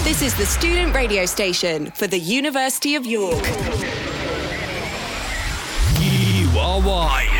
This is the student radio station for the University of York. You are wise.